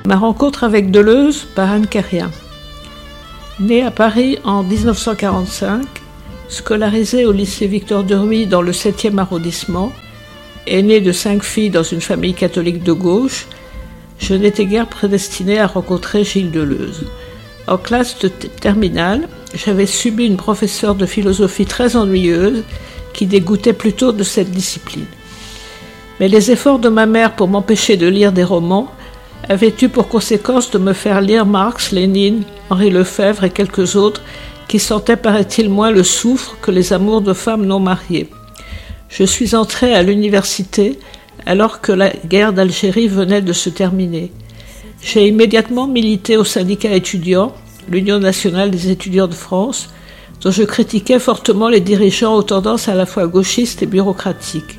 Ma rencontre avec Deleuze par Anne Carrien. Née à Paris en 1945, scolarisée au lycée Victor Duruy dans le 7e arrondissement, aînée de 5 filles dans une famille catholique de gauche, je n'étais guère prédestinée à rencontrer Gilles Deleuze. En classe de terminale, j'avais subi une professeure de philosophie très ennuyeuse qui dégoûtait plutôt de cette discipline. Mais les efforts de ma mère pour m'empêcher de lire des romans avaient eu pour conséquence de me faire lire Marx, Lénine, Henri Lefebvre et quelques autres qui sentaient, paraît-il, moins le soufre que les amours de femmes non mariées. Je suis entrée à l'université alors que la guerre d'Algérie venait de se terminer. J'ai immédiatement milité au syndicat étudiant, l'Union nationale des étudiants de France, dont je critiquais fortement les dirigeants aux tendances à la fois gauchistes et bureaucratiques.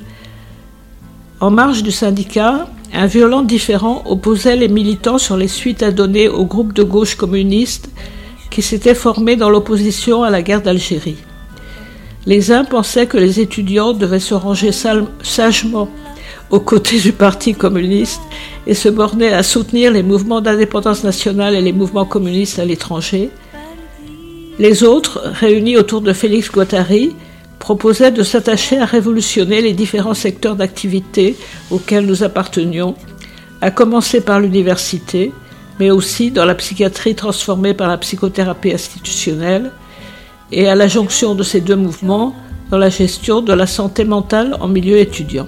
En marge du syndicat, un violent différend opposait les militants sur les suites à donner au groupe de gauche communiste qui s'était formé dans l'opposition à la guerre d'Algérie. Les uns pensaient que les étudiants devaient se ranger sagement aux côtés du Parti communiste et se borner à soutenir les mouvements d'indépendance nationale et les mouvements communistes à l'étranger. Les autres, réunis autour de Félix Guattari, proposaient de s'attacher à révolutionner les différents secteurs d'activité auxquels nous appartenions, à commencer par l'université, mais aussi dans la psychiatrie transformée par la psychothérapie institutionnelle, et à la jonction de ces deux mouvements dans la gestion de la santé mentale en milieu étudiant.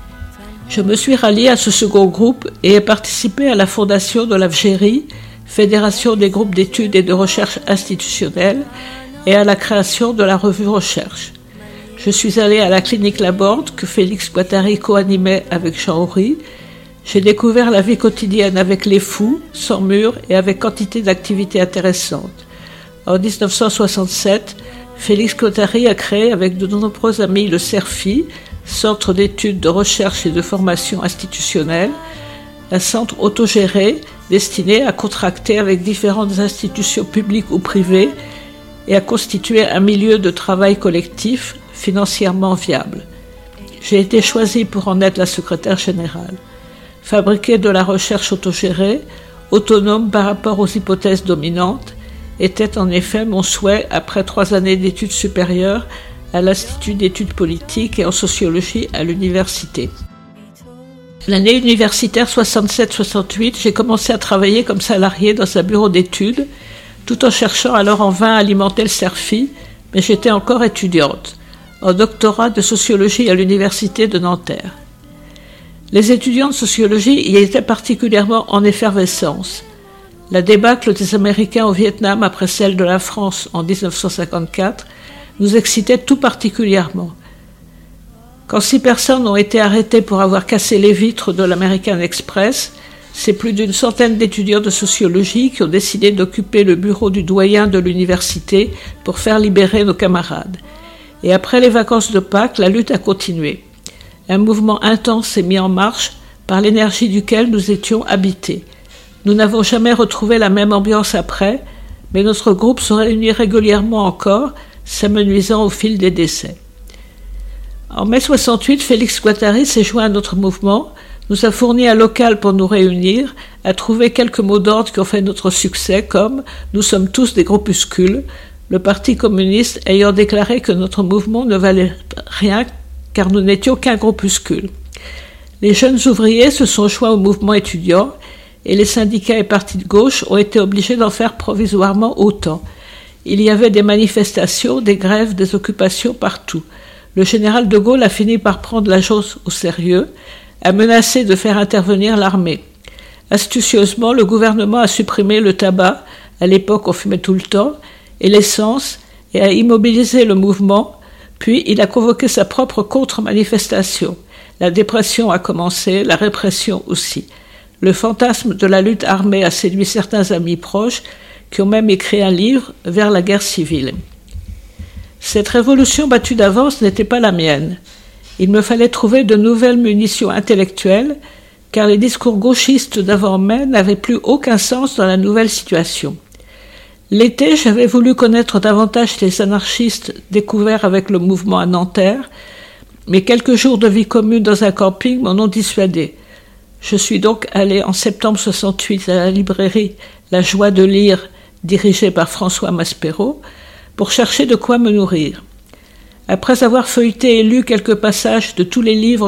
Je me suis ralliée à ce second groupe et ai participé à la fondation de l'AFGERI, Fédération des groupes d'études et de recherche institutionnelle, et à la création de la revue Recherche. Je suis allée à la clinique Laborde que Félix Guattari co-animait avec Jean Horry. J'ai découvert la vie quotidienne avec les fous, sans mur et avec quantité d'activités intéressantes. En 1967, Félix Guattari a créé avec de nombreux amis le CERFI, Centre d'études de recherche et de formation institutionnelle, un centre autogéré destiné à contracter avec différentes institutions publiques ou privées et à constituer un milieu de travail collectif financièrement viable. J'ai été choisie pour en être la secrétaire générale. Fabriquer de la recherche autogérée, autonome par rapport aux hypothèses dominantes, était en effet mon souhait après 3 années d'études supérieures à l'Institut d'études politiques et en sociologie à l'université. L'année universitaire 67-68, j'ai commencé à travailler comme salarié dans un bureau d'études, tout en cherchant alors en vain à alimenter le CERFI, mais j'étais encore étudiante, en doctorat de sociologie à l'université de Nanterre. Les étudiants de sociologie y étaient particulièrement en effervescence. La débâcle des Américains au Vietnam après celle de la France en 1954 nous excitait tout particulièrement. Quand 6 personnes ont été arrêtées pour avoir cassé les vitres de l'American Express, c'est plus d'une centaine d'étudiants de sociologie qui ont décidé d'occuper le bureau du doyen de l'université pour faire libérer nos camarades. Et après les vacances de Pâques, la lutte a continué. Un mouvement intense s'est mis en marche par l'énergie duquel nous étions habités. Nous n'avons jamais retrouvé la même ambiance après, mais notre groupe se réunit régulièrement encore, s'amenuisant au fil des décès. En mai 68, Félix Guattari s'est joint à notre mouvement, nous a fourni un local pour nous réunir, a trouvé quelques mots d'ordre qui ont fait notre succès, comme « Nous sommes tous des groupuscules », le Parti communiste ayant déclaré que notre mouvement ne valait rien car nous n'étions qu'un groupuscule. Les jeunes ouvriers se sont joints au mouvement étudiant et les syndicats et partis de gauche ont été obligés d'en faire provisoirement autant. Il y avait des manifestations, des grèves, des occupations partout. Le général de Gaulle a fini par prendre la chose au sérieux, a menacé de faire intervenir l'armée. Astucieusement, le gouvernement a supprimé le tabac, à l'époque on fumait tout le temps, et l'essence, et a immobilisé le mouvement, puis il a convoqué sa propre contre-manifestation. La dépression a commencé, la répression aussi. Le fantasme de la lutte armée a séduit certains amis proches qui ont même écrit un livre « Vers la guerre civile ». Cette révolution battue d'avance n'était pas la mienne. Il me fallait trouver de nouvelles munitions intellectuelles, car les discours gauchistes d'avant-mai n'avaient plus aucun sens dans la nouvelle situation. L'été, j'avais voulu connaître davantage les anarchistes découverts avec le mouvement à Nanterre, mais quelques jours de vie commune dans un camping m'en ont dissuadé. Je suis donc allée en septembre 68 à la librairie La Joie de lire, dirigée par François Maspero, pour chercher de quoi me nourrir. Après avoir feuilleté et lu quelques passages de tous les livres